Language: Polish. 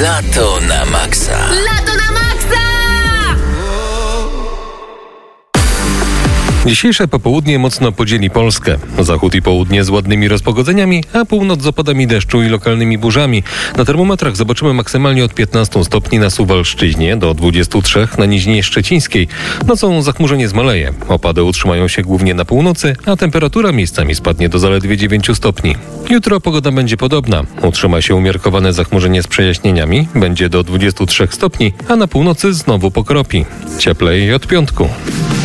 Lato na maksa. Lato na maksa! Dzisiejsze popołudnie mocno podzieli Polskę. Zachód i południe z ładnymi rozpogodzeniami, a północ z opadami deszczu i lokalnymi burzami. Na termometrach zobaczymy maksymalnie od 15 stopni na Suwalszczyźnie do 23 na Nizinie Szczecińskiej. Nocą zachmurzenie zmaleje. Opady utrzymają się głównie na północy, a temperatura miejscami spadnie do zaledwie 9 stopni. Jutro pogoda będzie podobna. Utrzyma się umiarkowane zachmurzenie z przejaśnieniami. Będzie do 23 stopni, a na północy znowu pokropi. Cieplej od piątku.